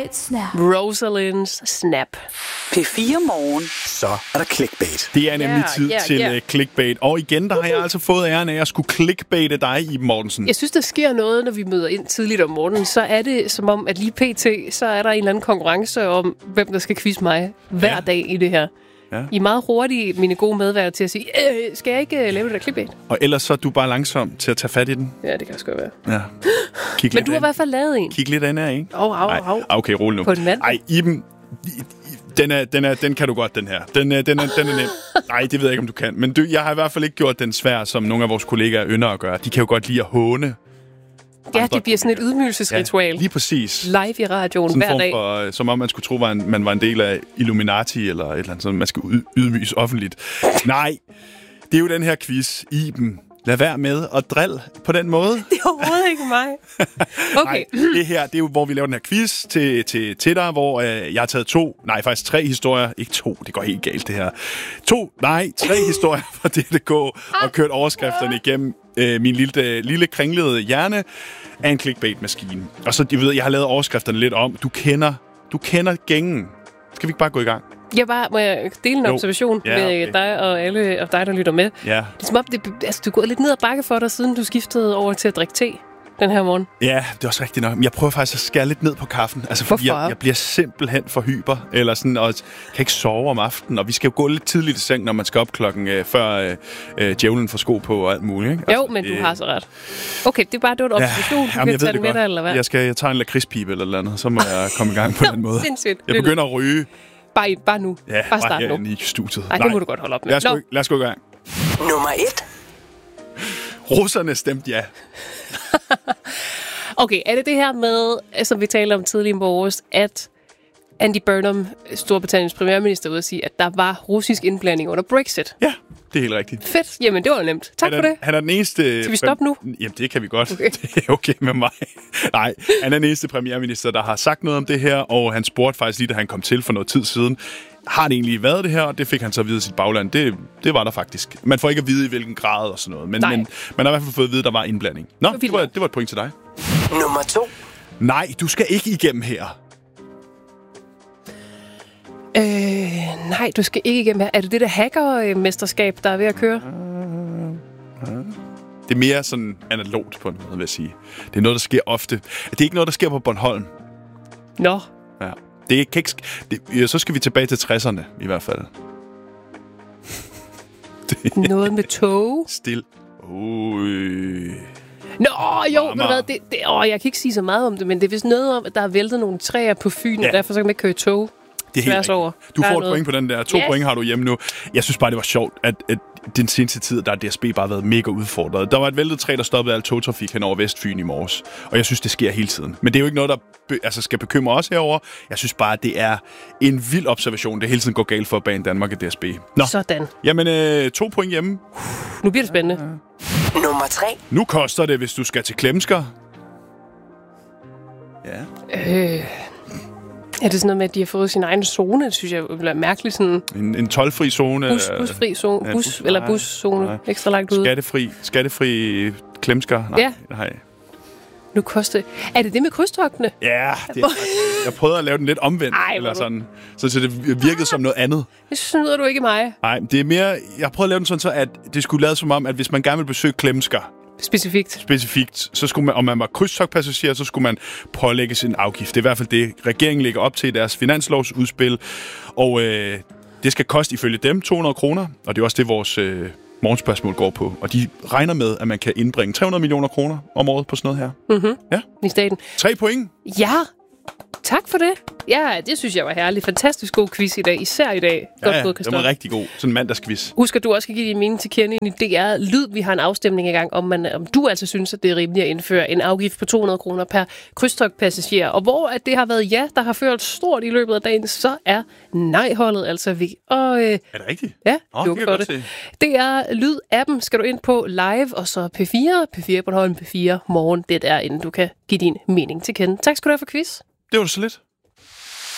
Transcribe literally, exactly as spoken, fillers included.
Rosalind's Snap. P fire Morgen. Så er der clickbait. Det er nemlig tid yeah, til yeah. clickbait. Og igen, der har jeg altså fået æren af at skulle clickbaite dig, Iben Mortensen. Jeg synes, der sker noget, når vi møder ind tidligt om morgenen. Så er det som om, at lige pt. Så er der en eller anden konkurrence om, hvem der skal quizze mig hver ja. dag i det her. Ja. I er meget hurtige, mine gode medværter, til at sige, øh, skal jeg ikke uh, lave det der clickbait? Og ellers så er du bare langsom til at tage fat i den. Ja, det kan også godt være. Ja. Kig Men du har i hvert fald lavet en. Kig lidt an her, ikke? Au, au, au. Okay, rolig nu. På en mand. Ej, Iben, den, er, den, er, den kan du godt, den her. Den er, den er, den er nem. Nej, det ved jeg ikke, om du kan. Men du, jeg har i hvert fald ikke gjort den svær, som nogle af vores kollegaer ynder at gøre. De kan jo godt lide at håne. Ja, det bliver sådan et ydmygelsesritual. Ja, lige præcis. Live i radioen sådan hver dag. For, som om man skulle tro, at man var en del af Illuminati, eller et eller andet, så man skal ydmyges offentligt. Nej, det er jo den her quiz. Iben, lad være med at drille på den måde. Det er overhovedet ikke mig. Okay. Nej, det her, det er jo, hvor vi laver den her quiz til, til, til dig, hvor øh, jeg har taget to, nej, faktisk tre historier. Ikke to, det går helt galt, det her. To, nej, tre historier fra D R K og kørt overskrifterne igennem øh, min lille, lille kringlede hjerne af en clickbait-maskine. Og så, jeg ved, jeg har lavet overskrifterne lidt om. Du kender, du kender gængen. Skal vi ikke bare gå i gang? Jeg bare, må jeg dele en jo. observation ja, okay. med dig og alle og dig, der lytter med? Ja. Det er som om, det, altså, du er gået lidt ned ad bakke for dig, siden du skiftede over til at drikke te den her morgen. Ja, det er også rigtigt nok. Men jeg prøver faktisk at skære lidt ned på kaffen. Altså, fordi jeg, jeg bliver simpelthen for hyper, eller sådan, og kan ikke sove om aftenen. Og vi skal jo gå lidt tidligt i seng, når man skal op klokken øh, før øh, øh, djævlen får sko på og alt muligt. Ikke? Altså, jo, altså, men øh, du har så ret. Okay, det er bare det var en observation. Ja, du jamen, kan tage den med dig, eller hvad? Jeg skal jeg tager en lakridspibe eller noget andet, så må jeg komme i gang på den måde. Sindssygt. Jeg begynder at ryge. Bare, bare nu. Ja, bare start bare nu. i studiet. Nej, det må du godt holde op med. Lad os, gå, lad os gå i gang. Nummer et. Russerne stemte ja. Okay, er det det her med, som vi talte om tidligere i morges, at Andy Burnham, Storbritanniens premierminister, ude at sige, at der var russisk indblanding under Brexit? Ja, det er helt rigtigt. Fedt. Jamen, det var nemt. Tak han er, for det. Han er den eneste... Skal vi stoppe nu? Jamen, det kan vi godt. Okay. Det er okay med mig. Nej, han er den eneste premierminister, der har sagt noget om det her, og han spurgte faktisk lige, da han kom til for noget tid siden, har det egentlig været det her? Og det fik han så at vide i sit bagland. Det, det var der faktisk. Man får ikke at vide, i hvilken grad og sådan noget. Men, men man har i hvert fald fået at vide, at der var indblanding. Nå, det var, det var et point til dig. Nummer to. Nej, du skal ikke igennem her. Øh, nej, du skal ikke igennem her. Er det det der hackermesterskab, der er ved at køre? Det er mere sådan analogt på en måde, vil jeg sige. Det er noget, der sker ofte. Det er ikke noget, der sker på Bornholm. Nå. Ja. Det er ikke, det, ja, så skal vi tilbage til tresserne, i hvert fald. det, noget med tog? Stil. Ui. Nå, jo, men hvad, det, det, åh, jeg kan ikke sige så meget om det, men det er vist noget om, at der er væltet nogle træer på Fyn, ja. Og derfor så kan man ikke køre i tog. Det er helt over. Du får et noget. point på den der. To yes. point har du hjemme nu. Jeg synes bare, det var sjovt, at, at den seneste tid, der har D S B bare været mega udfordret. Der var et væltet træ, der stoppede al togtrafik hen over Vestfyn i morges. Og jeg synes, det sker hele tiden. Men det er jo ikke noget, der be, altså skal bekymre os herover. Jeg synes bare, at det er en vild observation. Det hele tiden går galt for Banen Danmark og D S B. Nå. Sådan. Jamen, øh, to point hjemme. Nu bliver det spændende. Ja. Nummer tre. Nu koster det, hvis du skal til Klemsker. Ja. Øh... Er det sådan noget med, at de har fået sin egen zone? Det synes jeg er mærkeligt. Sådan en, en tolvfri zone? Bus, busfri zone? Ja, bus, bus, eller buszone? Nej. Ekstra langt ude? Skattefri, skattefri Klemsker? Nej, ja. Nej. Nu koster... Er det det med krydstogtene? Ja, det er, jeg prøvede at lave den lidt omvendt. Ej, eller sådan, så, så det virkede ah, som noget andet. Det synes du ikke mig. Nej, det er mere... Jeg prøvede at lave den sådan, så at det skulle lade som om, at hvis man gerne vil besøge Klemsker, Specifikt. Specifikt. Så skulle man, om man var krydstogtpassager, så skulle man pålægge sin afgift. Det er i hvert fald det, regeringen lægger op til i deres finanslovsudspil. Og øh, det skal koste ifølge dem to hundrede kroner, og det er også det, vores øh, morgenspørgsmål går på. Og de regner med, at man kan indbringe tre hundrede millioner kroner om året på sådan noget her. Mm-hmm. Ja. I staten. Tre point. Ja. Tak for det. Ja, det synes jeg var herligt. Fantastisk god quiz i dag. Især i dag. Godt ja, gået, det var rigtig god. Sådan en mandagsquiz. Husk, at du også kan give din mening til kende ind i D R Lyd. Vi har en afstemning i gang, om, man, om du altså synes, at det er rimeligt at indføre en afgift på to hundrede kroner per krydstogtpassager. Og hvor at det har været ja, der har ført stort i løbet af dagen, så er nej-holdet altså væk. Og, øh, er det rigtigt? Ja, oh, det for det. Se. Det er Lyd-appen, skal du ind på live, og så P fire, P fire Bornholm, P fire Morgen. Det er derinde, du kan give din mening til kende. Tak skal du have for quiz. Det var så lidt.